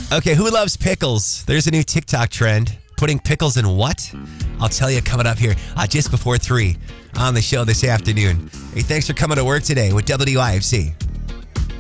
Okay, who loves pickles? There's a new TikTok trend. Putting pickles in what? I'll tell you coming up here just before 3 on the show this afternoon. Hey, thanks for coming to work today with WIFC.